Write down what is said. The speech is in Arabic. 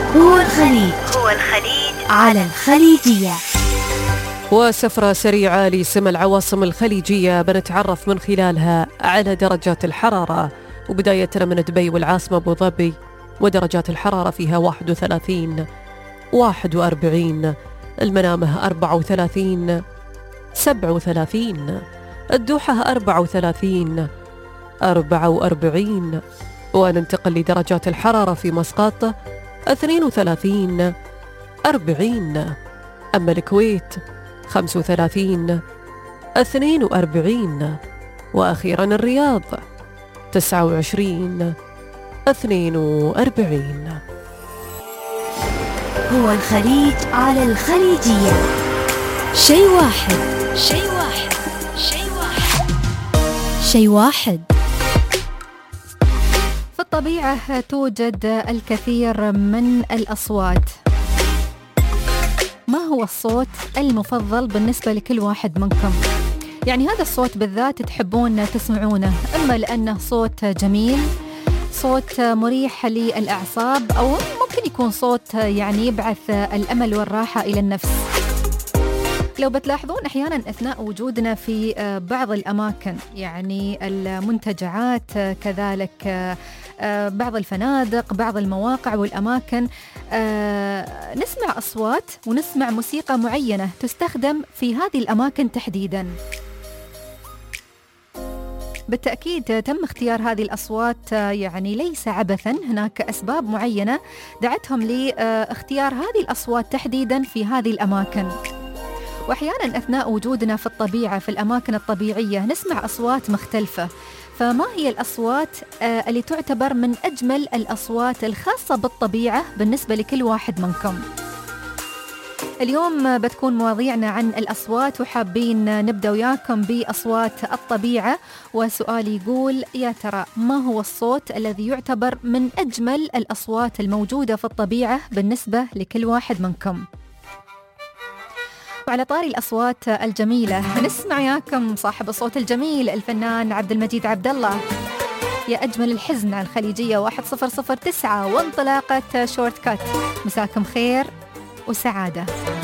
هو الخليج على الخليجية. وسفرة سريعة لسما العواصم الخليجية بنتعرف من خلالها على درجات الحرارة، وبداية من دبي والعاصمة أبو ظبي ودرجات الحرارة فيها 31 41، المنامة 34 37، الدوحة 34 44، وننتقل لدرجات الحرارة في مسقط 32 40، أما الكويت 35 42، وأخيرا الرياض 29 42. هو الخليج على الخليجية. شيء واحد. في الطبيعة توجد الكثير من الأصوات. ما هو الصوت المفضل بالنسبة لكل واحد منكم؟ يعني هذا الصوت بالذات تحبون تسمعونه، إما لأنه صوت جميل، صوت مريح للأعصاب، أو ممكن يكون صوت يعني يبعث الأمل والراحة إلى النفس. لو بتلاحظون أحياناً أثناء وجودنا في بعض الأماكن، يعني المنتجعات، كذلك بعض الفنادق، بعض المواقع والأماكن، نسمع أصوات ونسمع موسيقى معينة تستخدم في هذه الأماكن تحديداً. بالتأكيد تم اختيار هذه الأصوات يعني ليس عبثاً، هناك أسباب معينة دعتهم لاختيار هذه الأصوات تحديداً في هذه الأماكن. وأحياناً أثناء وجودنا في الطبيعة في الأماكن الطبيعية نسمع أصوات مختلفة. فما هي الأصوات اللي تعتبر من أجمل الأصوات الخاصة بالطبيعة بالنسبة لكل واحد منكم؟ اليوم بتكون مواضيعنا عن الأصوات، وحابين نبدأ وياكم بأصوات الطبيعة. وسؤالي يقول: يا ترى ما هو الصوت الذي يعتبر من أجمل الأصوات الموجودة في الطبيعة بالنسبة لكل واحد منكم؟ وعلى طاري الأصوات الجميلة نسمع ياكم صاحب الصوت الجميل الفنان عبد المجيد عبد الله، يا أجمل الحزن على الخليجية 1009 وانطلاقة شورت كات. مساكم خير وسعادة.